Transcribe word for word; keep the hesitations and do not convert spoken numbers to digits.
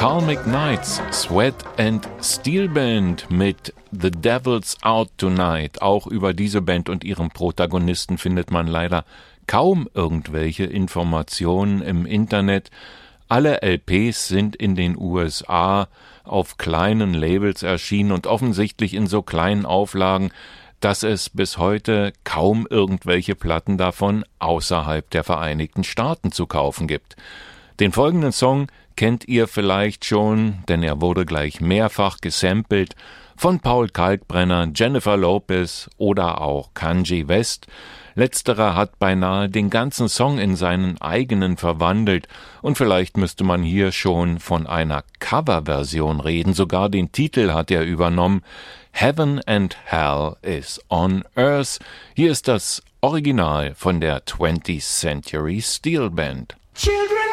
Karmic Nights, Sweat and Steel Band mit The Devil's Out Tonight. Auch über diese Band und ihren Protagonisten findet man leider kaum irgendwelche Informationen im Internet. Alle L Ps sind in den U S A auf kleinen Labels erschienen und offensichtlich in so kleinen Auflagen, dass es bis heute kaum irgendwelche Platten davon außerhalb der Vereinigten Staaten zu kaufen gibt. Den folgenden Song kennt ihr vielleicht schon, denn er wurde gleich mehrfach gesampelt von Paul Kalkbrenner, Jennifer Lopez oder auch Kanye West. Letzterer hat beinahe den ganzen Song in seinen eigenen verwandelt und vielleicht müsste man hier schon von einer Coverversion reden. Sogar den Titel hat er übernommen. Heaven and Hell is on Earth. Hier ist das Original von der twentieth Century Steel Band. Children